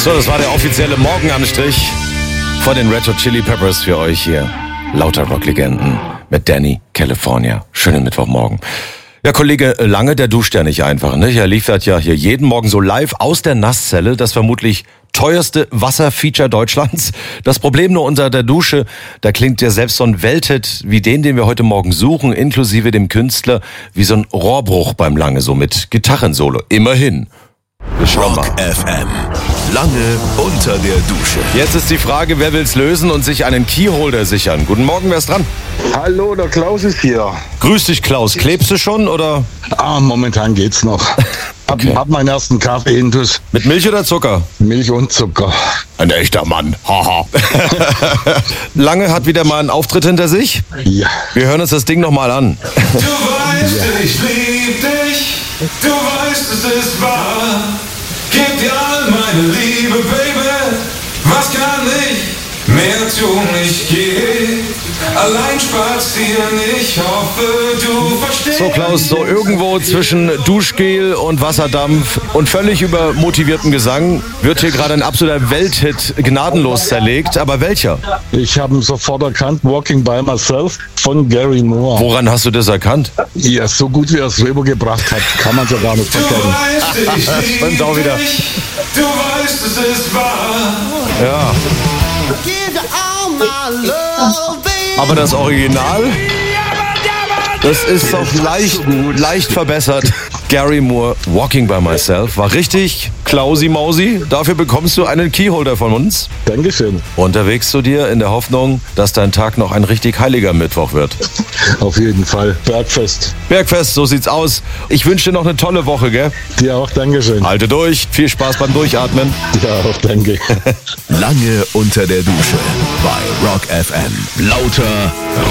So, das war der offizielle Morgenanstrich von den Red Hot Chili Peppers für euch hier. Lauter Rocklegenden mit Danny California. Schönen Mittwochmorgen. Ja, Kollege Lange, der duscht ja nicht einfach, ne? Er liefert ja hier jeden Morgen so live aus der Nasszelle das vermutlich teuerste Wasserfeature Deutschlands. Das Problem nur unter der Dusche, da klingt ja selbst so ein Welthit wie den wir heute Morgen suchen, inklusive dem Künstler, wie so ein Rohrbruch beim Lange, so mit Gitarrensolo. Immerhin. Rock FM. Lange unter der Dusche. Jetzt ist die Frage, wer will's lösen und sich einen Keyholder sichern? Guten Morgen, wer ist dran? Hallo, der Klaus ist hier. Grüß dich, Klaus. Klebst du schon, oder? Momentan geht's noch. Okay. Hab meinen ersten Kaffee intus. Mit Milch oder Zucker? Milch und Zucker. Ein echter Mann. Haha. Lange hat wieder mal einen Auftritt hinter sich. Ja. Wir hören uns das Ding nochmal an. Du weißt, ich lieb dich. Du weißt, es ist wahr. Gib dir all meine Liebe, Baby. Was kann ich mehr tun? Ich geh allein spazieren. Ich hoffe, du verstehst. So, Klaus, so irgendwo zwischen Duschgel und Wasserdampf und völlig übermotiviertem Gesang wird hier gerade ein absoluter Welthit gnadenlos zerlegt. Aber welcher? Ich habe ihn sofort erkannt. Walking by Myself von Gary Moore. Woran hast du das erkannt? Ja, so gut wie er es rübergebracht hat, kann man es ja gar nicht Du verkennen. weißt, ich lieb Stimmt auch wieder. dich. Du weißt, es ist wahr. Ja. Give you all my love, baby. Aber das Original, das ist doch leicht verbessert. Gary Moore, Walking by Myself, war richtig Klausi-Mausi. Dafür bekommst du einen Keyholder von uns. Dankeschön. Unterwegs zu dir in der Hoffnung, dass dein Tag noch ein richtig heiliger Mittwoch wird. Auf jeden Fall. Bergfest. Bergfest, so sieht's aus. Ich wünsche dir noch eine tolle Woche, gell? Dir auch Dankeschön. Halte durch, viel Spaß beim Durchatmen. Ja, auch danke. Lange unter der Dusche bei Rock FM. Lauter